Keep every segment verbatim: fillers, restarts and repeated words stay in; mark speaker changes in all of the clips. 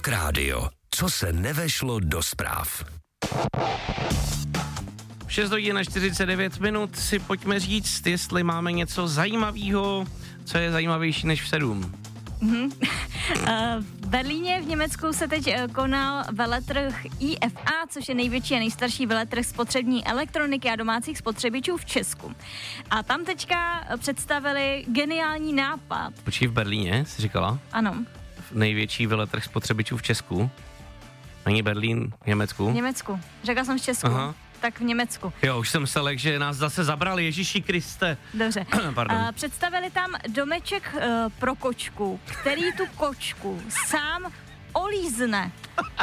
Speaker 1: Rock Radio. Co se nevešlo do zpráv.
Speaker 2: šest hodin a čtyřicet devět minut si pojďme říct, jestli máme něco zajímavého, co je zajímavější než v sedm.
Speaker 3: Mm-hmm. V Berlíně v Německu se teď konal veletrh I F A, což je největší a nejstarší veletrh spotřební elektroniky a domácích spotřebičů v Česku. A tam teďka představili geniální nápad.
Speaker 2: Počkej, v Berlíně, jsi říkala?
Speaker 3: Ano.
Speaker 2: Největší veletrh spotřebičů v Česku. Není Berlín v Německu?
Speaker 3: V Německu. Řekla jsem v Česku. Aha. Tak v Německu.
Speaker 2: Jo, už jsem myslel, že nás zase zabrali, Ježíši Kriste.
Speaker 3: Dobře.
Speaker 2: Pardon.
Speaker 3: Uh, představili tam domeček uh, pro kočku, který tu kočku sám olízne.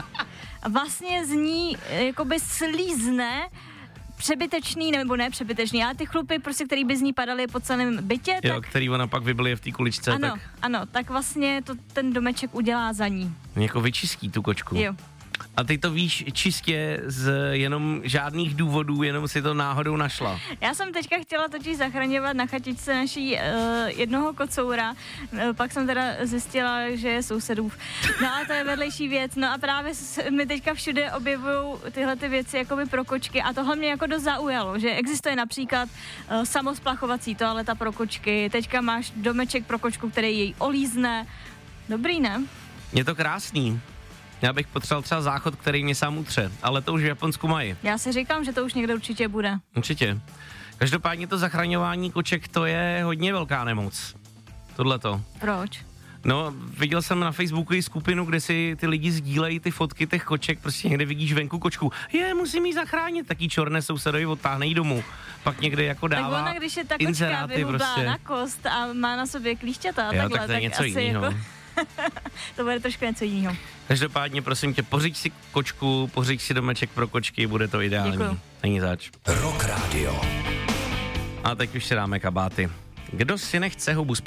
Speaker 3: Vlastně z ní jakoby slízne přebytečný, nebo ne přebytečný, ale ty chlupy, prostě, který by z ní padaly po celém bytě.
Speaker 2: Jo,
Speaker 3: tak,
Speaker 2: který ona pak vyblije v té kuličce.
Speaker 3: Ano,
Speaker 2: tak...
Speaker 3: ano, tak vlastně to ten domeček udělá za ní.
Speaker 2: Jako vyčistí tu kočku.
Speaker 3: Jo.
Speaker 2: A ty to víš čistě z jenom žádných důvodů, jenom si to náhodou našla.
Speaker 3: Já jsem teďka chtěla totiž zachraňovat na chatičce naší uh, jednoho kocoura, uh, pak jsem teda zjistila, že je sousedův. No a to je vedlejší věc. No a právě mi teďka všude objevují tyhle ty věci jakoby pro kočky a tohle mě jako dost zaujalo, že existuje například uh, samosplachovací toaleta pro kočky, teďka máš domeček pro kočku, který jej olízne. Dobrý, ne?
Speaker 2: Je to krásný. Já bych potřeboval třeba záchod, který mě sám utře, ale to už v Japonsku mají.
Speaker 3: Já si říkám, že to už někde určitě bude.
Speaker 2: Určitě. Každopádně to zachraňování koček, to je hodně velká nemoc. Tohleto.
Speaker 3: Proč?
Speaker 2: No, viděl jsem na Facebooku i skupinu, kde si ty lidi sdílejí ty fotky těch koček, prostě někde vidíš venku kočku. Je, musím jí zachránit, taký čorné sousedovi odtáhne jí domů. Pak někde jako dává
Speaker 3: tak ona, když je ta kočka
Speaker 2: inzeráty
Speaker 3: vyhublá
Speaker 2: prostě
Speaker 3: na kost a má na sobě klíšťata a
Speaker 2: jo,
Speaker 3: takhle,
Speaker 2: tak to je
Speaker 3: tak
Speaker 2: něco
Speaker 3: asi
Speaker 2: jiného.
Speaker 3: Jako to bude trošku něco jiného.
Speaker 2: Každopádně, prosím tě, pořiď si kočku, pořiď si domeček pro kočky, bude to ideální.
Speaker 3: Děkuju.
Speaker 2: Není zač.
Speaker 1: Rock Radio.
Speaker 2: A teď už si dáme kabáty. Kdo si nechce hubu